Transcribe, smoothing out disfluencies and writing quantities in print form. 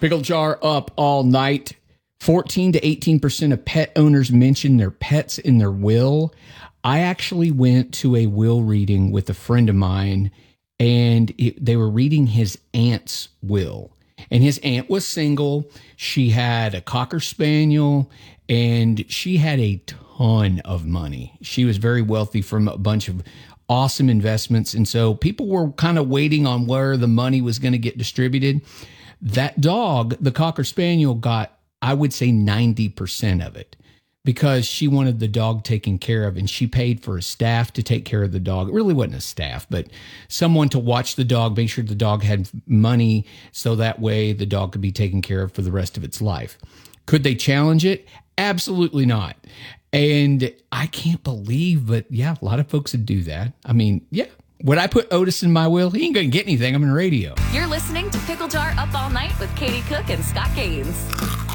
Pickle jar up all night. 14 to 18% of pet owners mention their pets in their will. I actually went to a will reading with a friend of mine, and they were reading his aunt's will. And his aunt was single. She had a Cocker Spaniel, and she had a ton of money. She was very wealthy from a bunch of awesome investments. And so people were kind of waiting on where the money was going to get distributed. That dog, the Cocker Spaniel, got, I would say, 90% of it, because she wanted the dog taken care of, and she paid for a staff to take care of the dog. It really wasn't a staff, but someone to watch the dog, make sure the dog had money, so that way the dog could be taken care of for the rest of its life. Could they challenge it? Absolutely not. And I can't believe, but yeah, a lot of folks would do that. I mean, yeah. Would I put Otis in my will? He ain't going to get anything. I'm in radio. You're listening to Pickle Jar Up All Night with Katie Cook and Scott Gaines.